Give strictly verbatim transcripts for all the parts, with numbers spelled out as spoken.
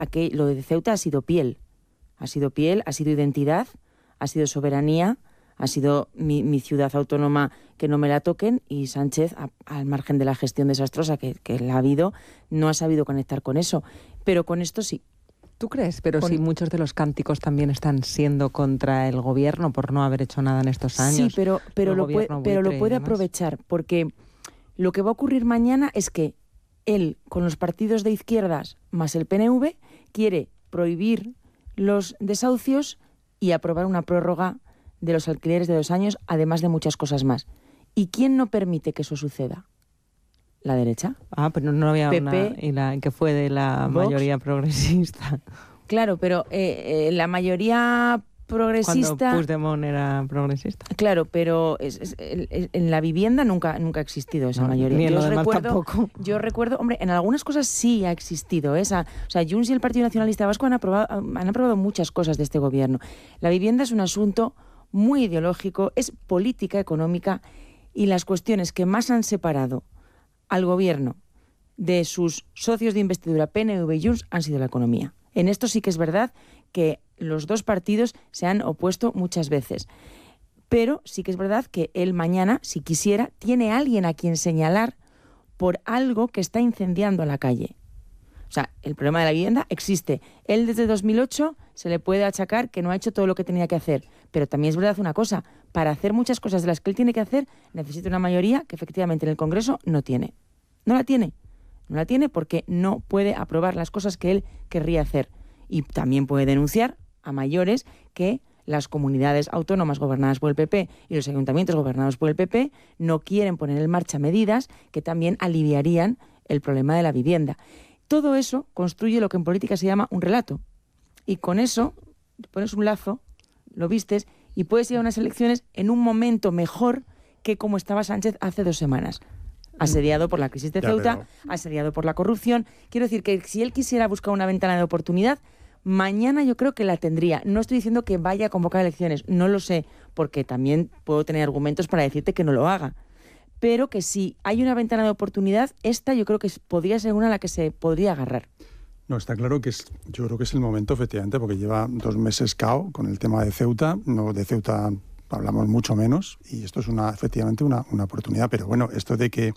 aquel, lo de Ceuta ha sido piel. Ha sido piel, ha sido identidad, ha sido soberanía, ha sido mi, mi ciudad autónoma que no me la toquen, y Sánchez, a, al margen de la gestión desastrosa que, que la ha habido, no ha sabido conectar con eso. Pero con esto sí. ¿Tú crees? Pero con... si muchos de los cánticos también están siendo contra el gobierno por no haber hecho nada en estos años. Sí, pero, pero, lo, puede, pero lo puede aprovechar, porque lo que va a ocurrir mañana es que él, con los partidos de izquierdas más el P N V, quiere prohibir los desahucios y aprobar una prórroga de los alquileres de dos años, además de muchas cosas más. ¿Y quién no permite que eso suceda? ¿La derecha? Ah, pero no había P P, una y la, que fue de la Vox, mayoría progresista. Claro, pero eh, eh, la mayoría progresista... Cuando Puigdemont era progresista. Claro, pero es, es, es, en la vivienda nunca, nunca ha existido esa no, mayoría. Ni en yo lo demás recuerdo, tampoco. Yo recuerdo, hombre, en algunas cosas sí ha existido. Esa, o sea, Junts y el Partido Nacionalista Vasco han aprobado, han aprobado muchas cosas de este gobierno. La vivienda es un asunto muy ideológico, es política económica, y las cuestiones que más han separado al gobierno de sus socios de investidura, P N V y Junts, han sido la economía. En esto sí que es verdad que los dos partidos se han opuesto muchas veces. Pero sí que es verdad que él mañana, si quisiera, tiene a alguien a quien señalar por algo que está incendiando a la calle. O sea, el problema de la vivienda existe. Él desde dos mil ocho se le puede achacar que no ha hecho todo lo que tenía que hacer. Pero también es verdad una cosa, para hacer muchas cosas de las que él tiene que hacer, necesita una mayoría que efectivamente en el Congreso no tiene. No la tiene. No la tiene porque no puede aprobar las cosas que él querría hacer. Y también puede denunciar a mayores que las comunidades autónomas gobernadas por el P P y los ayuntamientos gobernados por el P P no quieren poner en marcha medidas que también aliviarían el problema de la vivienda. Todo eso construye lo que en política se llama un relato. Y con eso pones un lazo, lo vistes, y puedes ir a unas elecciones en un momento mejor que como estaba Sánchez hace dos semanas. Asediado por la crisis de Ceuta, ya, pero... asediado por la corrupción. Quiero decir que si él quisiera buscar una ventana de oportunidad, mañana yo creo que la tendría. No estoy diciendo que vaya a convocar elecciones, no lo sé, porque también puedo tener argumentos para decirte que no lo haga. Pero que si hay una ventana de oportunidad, esta yo creo que podría ser una a la que se podría agarrar. No, está claro que es, yo creo que es el momento, efectivamente, porque lleva dos meses cao con el tema de Ceuta. No, de Ceuta hablamos mucho menos, y esto es una, efectivamente una, una oportunidad. Pero bueno, esto de que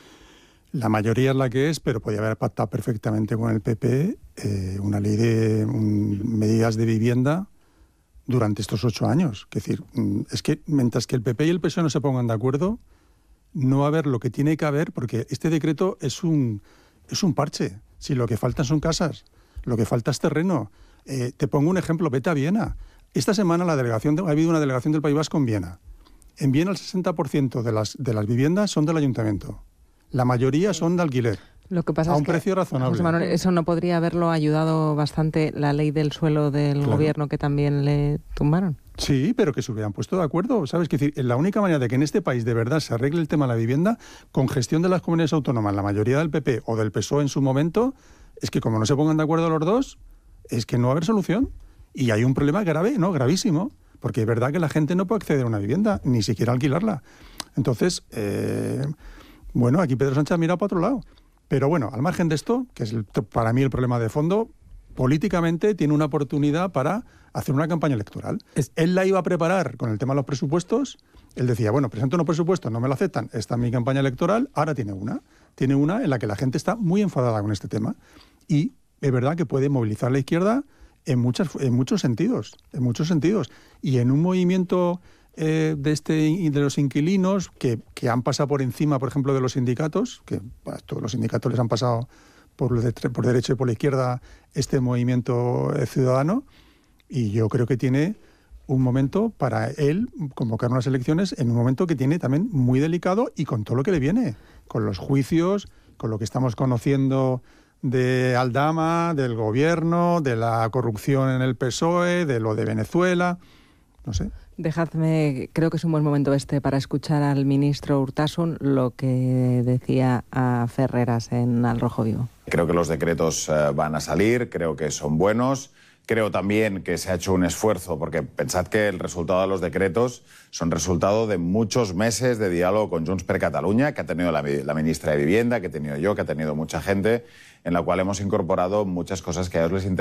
la mayoría es la que es, pero podía haber pactado perfectamente con el P P eh, una ley de un, medidas de vivienda durante estos ocho años. Es decir, es que mientras que el P P y el P S O E no se pongan de acuerdo, no va a haber lo que tiene que haber, porque este decreto es un, es un parche. Si lo que faltan son casas, lo que falta es terreno. Eh, te pongo un ejemplo, vete a Viena. Esta semana la delegación de, ha habido una delegación del País Vasco en Viena. En Viena el sesenta por ciento de las, de las viviendas son del ayuntamiento. La mayoría son de alquiler. Lo que pasa a es un que, precio razonable. José Manuel, eso no podría haberlo ayudado bastante la ley del suelo del claro. gobierno que también le tumbaron. Sí, pero que se hubieran puesto de acuerdo, ¿sabes? Que decir, la única manera de que en este país de verdad se arregle el tema de la vivienda, con gestión de las comunidades autónomas, la mayoría del P P o del P S O E en su momento, es que como no se pongan de acuerdo los dos, es que no va a haber solución. Y hay un problema grave, ¿no? Gravísimo, porque es verdad que la gente no puede acceder a una vivienda, ni siquiera alquilarla. Entonces, eh, bueno, aquí Pedro Sánchez ha mirado para otro lado. Pero bueno, al margen de esto, que es el, para mí el problema de fondo, políticamente tiene una oportunidad para hacer una campaña electoral. Es, él la iba a preparar con el tema de los presupuestos. Él decía, bueno, presento unos presupuestos, no me lo aceptan, esta es mi campaña electoral. Ahora tiene una. Tiene una en la que la gente está muy enfadada con este tema. Y es verdad que puede movilizar a la izquierda en, muchas, en muchos sentidos. En muchos sentidos. Y en un movimiento eh, de, este, de los inquilinos que, que han pasado por encima, por ejemplo, de los sindicatos, que bueno, todos los sindicatos les han pasado por, de, por derecha y por la izquierda este movimiento ciudadano, y yo creo que tiene un momento para él convocar unas elecciones en un momento que tiene también muy delicado y con todo lo que le viene, con los juicios, con lo que estamos conociendo de Aldama, del gobierno, de la corrupción en el P S O E, de lo de Venezuela, no sé. Dejadme, creo que es un buen momento este para escuchar al ministro Urtasun lo que decía a Ferreras en Al Rojo Vivo. Creo que los decretos eh, van a salir, creo que son buenos. Creo también que se ha hecho un esfuerzo, porque pensad que el resultado de los decretos son resultado de muchos meses de diálogo con Junts per Catalunya, que ha tenido la, la ministra de Vivienda, que he tenido yo, que ha tenido mucha gente, en la cual hemos incorporado muchas cosas que a ellos les interesan.